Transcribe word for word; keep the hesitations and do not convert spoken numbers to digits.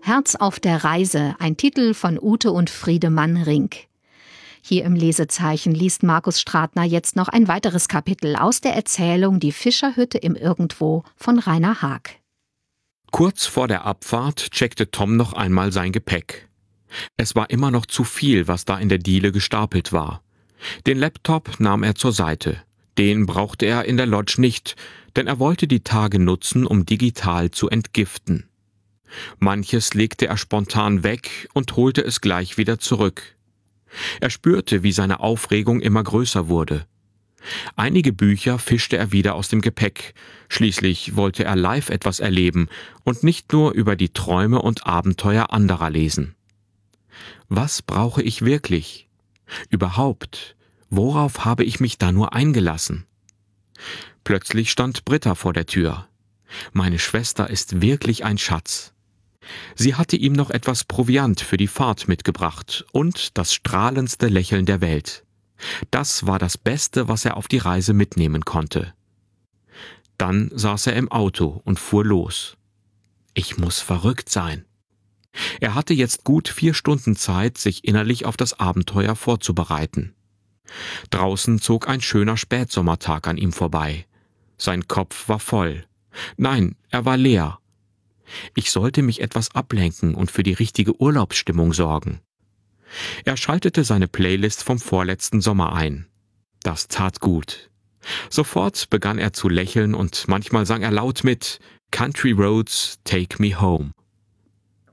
Herz auf der Reise, ein Titel von Ute und Friedemann Rink. Hier im Lesezeichen liest Markus Stratner jetzt noch ein weiteres Kapitel aus der Erzählung Die Fischerhütte im Irgendwo von Rainer Haag. Kurz vor der Abfahrt checkte Tom noch einmal sein Gepäck. Es war immer noch zu viel, was da in der Diele gestapelt war. Den Laptop nahm er zur Seite. Den brauchte er in der Lodge nicht, denn er wollte die Tage nutzen, um digital zu entgiften. Manches legte er spontan weg und holte es gleich wieder zurück. Er spürte, wie seine Aufregung immer größer wurde. Einige Bücher fischte er wieder aus dem Gepäck. Schließlich wollte er live etwas erleben und nicht nur über die Träume und Abenteuer anderer lesen. Was brauche ich wirklich? Überhaupt, worauf habe ich mich da nur eingelassen? Plötzlich stand Britta vor der Tür. Meine Schwester ist wirklich ein Schatz. Sie hatte ihm noch etwas Proviant für die Fahrt mitgebracht und das strahlendste Lächeln der Welt. Das war das Beste, was er auf die Reise mitnehmen konnte. Dann saß er im Auto und fuhr los. Ich muss verrückt sein. Er hatte jetzt gut vier Stunden Zeit, sich innerlich auf das Abenteuer vorzubereiten. Draußen zog ein schöner Spätsommertag an ihm vorbei. Sein Kopf war voll. Nein, er war leer. Ich sollte mich etwas ablenken und für die richtige Urlaubsstimmung sorgen. Er schaltete seine Playlist vom vorletzten Sommer ein. Das tat gut. Sofort begann er zu lächeln und manchmal sang er laut mit Country Roads, Take Me Home.